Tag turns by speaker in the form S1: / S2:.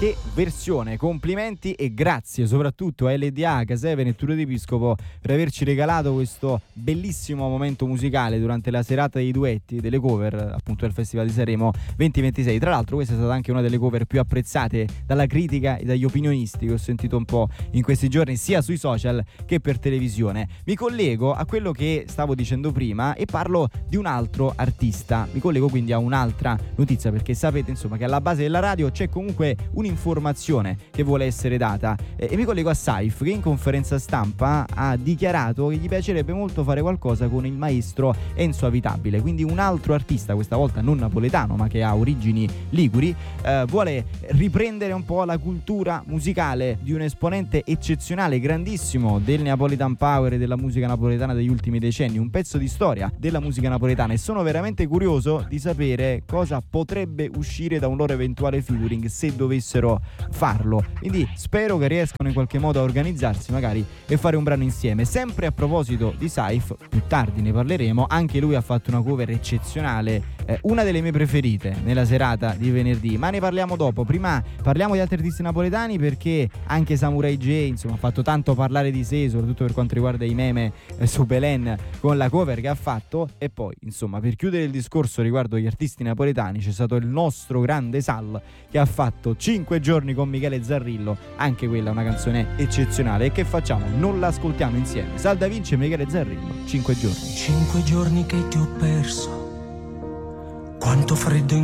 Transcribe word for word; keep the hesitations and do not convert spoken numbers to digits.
S1: che versione, complimenti e grazie soprattutto a L D A, Caseven e Tullio D'Episcopo per averci regalato questo bellissimo momento musicale durante la serata dei duetti, delle cover appunto del Festival di Sanremo duemilaventisei. Tra l'altro questa è stata anche una delle cover più apprezzate dalla critica e dagli opinionisti che ho sentito un po' in questi giorni sia sui social che per televisione. Mi collego a quello che stavo dicendo prima e parlo di un altro artista, mi collego quindi a un'altra notizia, perché sapete insomma che alla base della radio c'è comunque un'informazione che vuole essere data, e, e mi collego a Saif, che in conferenza stampa ha dichiarato che gli piacerebbe molto fare qualcosa con il maestro Enzo Avitabile, quindi un altro artista, questa volta non napoletano ma che ha origini liguri, eh, vuole riprendere un po' la cultura musicale di un esponente eccezionale, grandissimo del Neapolitan Power e della musica napoletana degli ultimi decenni, un pezzo di storia della musica napoletana, e sono veramente curioso di sapere cosa potrebbe uscire da un loro eventuale featuring se dovessero farlo. Quindi spero che riescano in qualche modo a organizzarsi magari e fare un brano insieme. Sempre a proposito di Saif, più tardi ne parleremo, anche lui ha fatto una cover eccezionale, eh, una delle mie preferite nella serata di venerdì, ma ne parliamo dopo. Prima parliamo di altri artisti napoletani, perché anche Samurai J insomma ha fatto tanto parlare di sé, soprattutto per quanto riguarda i meme eh, su Belen con la cover che ha fatto. E poi insomma, per chiudere il discorso riguardo gli artisti napoletani, c'è stato il nostro grande Sal che ha fatto cinque giorni con Michele Zarrillo, anche quella una canzone eccezionale. E che facciamo? Non l'ascoltiamo insieme? Sal Da Vinci e Michele Zarrillo, cinque giorni.
S2: Cinque giorni che ti ho perso, quanto freddo in